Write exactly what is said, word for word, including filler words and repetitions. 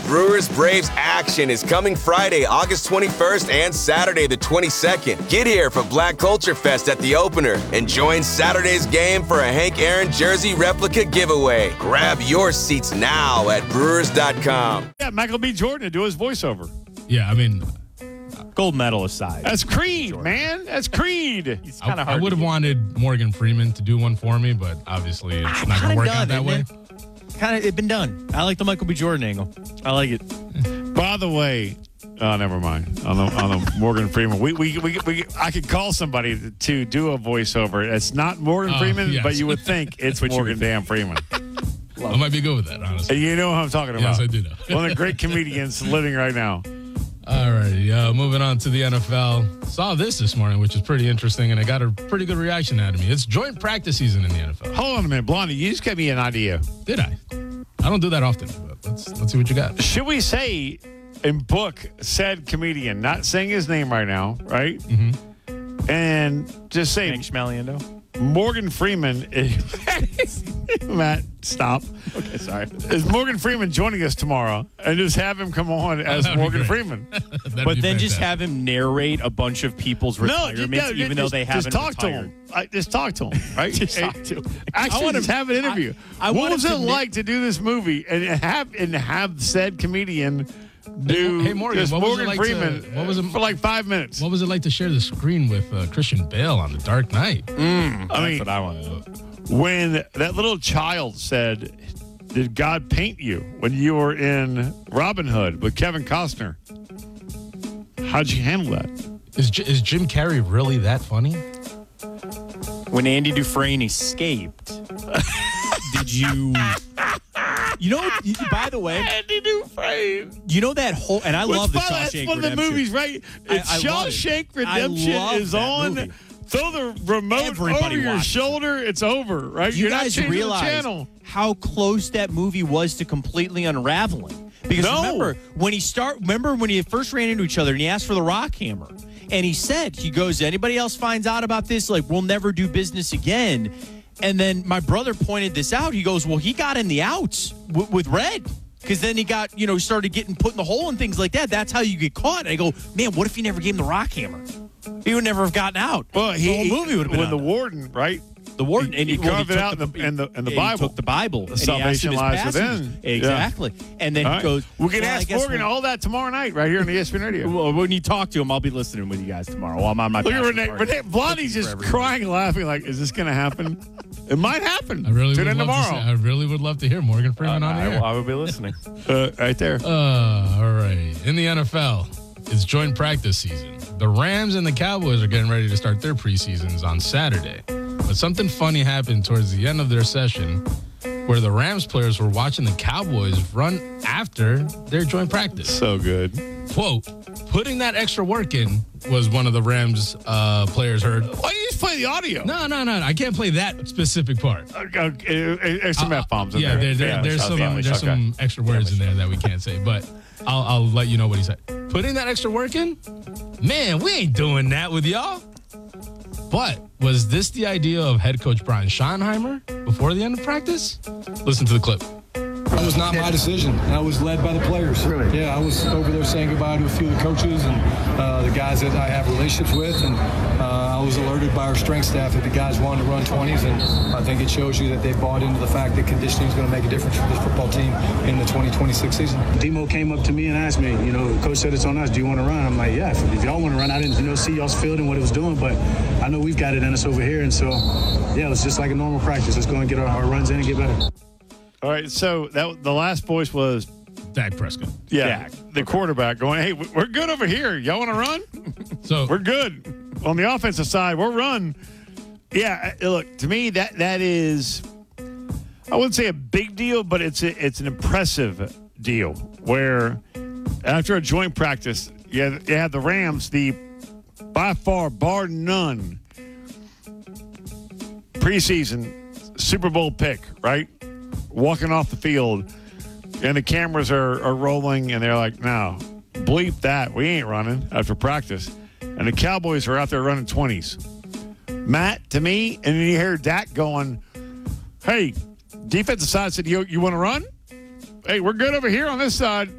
Brewers Braves action is coming Friday, August twenty-first and Saturday the twenty-second. Get here for Black Culture Fest at the opener and join Saturday's game for a Hank Aaron jersey replica giveaway. Grab your seats now at brewers dot com. Yeah, Michael B. Jordan to do his voiceover. Yeah, I mean, gold medal aside. That's Creed, Jordan. man. That's Creed. It's kind of I, hard. I would have wanted Morgan Freeman to do one for me, but obviously it's Ah, not going to work done, out that way. Kind of, it's been done. I like the Michael B. Jordan angle. I like it. By the way, oh, never mind. On the on the Morgan Freeman, we we, we we I could call somebody to do a voiceover. It's not Morgan Oh, Freeman, yes. but you would think it's What you Morgan would damn Freeman. I might be good with that, honestly. And you know who I'm talking about. Yes, I do know. One of the great comedians living right now. All right, uh, moving on to the N F L. Saw this this morning, which is pretty interesting, and I got a pretty good reaction out of me. It's joint practice season in the N F L. Hold on a minute, Blondie. You just gave me an idea. Did I? I don't do that often, but let's let's see what you got. Should we say and book said comedian, not saying his name right now, right? Mm-hmm. And just say Hank Schmaliendo. Morgan Freeman is Matt, stop. Okay, sorry. Is Morgan Freeman joining us tomorrow? And just have him come on as that'd be Morgan great. Freeman. That'd But be then just fantastic. have him narrate a bunch of people's No, retirements, yeah, even just, though they haven't just talk retired. to him. I, just talk to him, right? Just Hey, talk to him. Actually, I want just him- have an interview. I- I what want was him it to like to do this movie and have and have said comedian do hey, Morgan, just what was it Morgan like to- Freeman what was it- for like five minutes? What was it like to share the screen with uh, Christian Bale on The Dark Knight? I That's mean, what I want to know. when that little child said, "Did God paint you?" when you were in Robin Hood with Kevin Costner, how'd you handle that? Is, J- is Jim Carrey really that funny? When Andy Dufresne escaped, did you... You know, by the way, Andy Dufresne. you know that whole... And I Which, love the by the way, Shawshank that's one of the Redemption. movies, right? I- It's I love it. Shawshank I Redemption love is that on. movie. Throw the remote Everybody over your watches shoulder. It's over, right? You You're not guys changing realize the channel. how close that movie was to completely unraveling. Because No. remember when he start remember when he first ran into each other and he asked for the rock hammer. And he said, he goes, anybody else finds out about this, like, we'll never do business again. And then my brother pointed this out. He goes, well, he got in the outs w- with Red. Because then he got, you know, started getting put in the hole and things like that. That's how you get caught. And I go, man, what if he never gave him the rock hammer? He would never have gotten out. Well, he, the whole movie would have been when out the there. warden, right? The warden, He- and he well, carved it took out in the- in the- in the he Bible. took the Bible. and he asked Salvation him his lies passages. within. Yeah. Exactly. And then All he right. goes, We can well, I ask guess Morgan we'll- all that tomorrow night, right here on E S P N Radio. Well, when you talk to him, I'll be listening with you guys tomorrow while I'm on my Look at bachelor Renee. party. Renee Blondie's just everybody. crying, laughing, like, "Is this going to happen?" It might happen. I really Tune would in love to see, tomorrow. I really would love to hear Morgan Freeman on the air. I will be listening. Uh, right there. Uh, all right. In the N F L, it's joint practice season. The Rams and the Cowboys are getting ready to start their preseasons on Saturday. But something funny happened towards the end of their session where the Rams players were watching the Cowboys run after their joint practice. So good. Quote, putting that extra work in was one of the Rams uh, players heard. Why don't you just play the audio? No, no, no. I can't play that specific part. Okay, okay, there's some Uh, F bombs in yeah, there. there, there, there's okay. some Okay. there's some extra words in there that we can't say, but I'll I'll let you know what he said. Putting that extra work in, man, we ain't doing that with y'all. But was this the idea of head coach Brian Schottenheimer before the end of practice? Listen to the clip. It was not my decision. I was led by the players. Really? Yeah, I was over there saying goodbye to a few of the coaches and uh, the guys that I have relationships with, and uh, I was alerted by our strength staff that the guys wanted to run twenties, and I think it shows you that they bought into the fact that conditioning is going to make a difference for this football team in the twenty twenty-six season. Demo came up to me and asked me, you know, Coach said it's on us. Do you want to run? I'm like, yeah. If, if y'all want to run, I didn't, you know, see y'all's field and what it was doing, but I know we've got it in us over here, and so, yeah, it was just like a normal practice. Let's go and get our, our runs in and get better. All right, so that the last voice was Dak Prescott. yeah, the quarterback going, "Hey, we're good over here. Y'all want to run? So We're good on the offensive side. We'll run." Yeah, uh, look, to me that that is, I wouldn't say a big deal, but it's a, it's an impressive deal. Where after a joint practice, you you have the Rams, the by far bar none preseason Super Bowl pick, right? Walking off the field, and the cameras are, are rolling, and they're like, no, bleep that. We ain't running after practice. And the Cowboys are out there running twenties. Matt, to me, and then you hear Dak going, hey, defensive side said, you, you want to run? Hey, we're good over here on this side.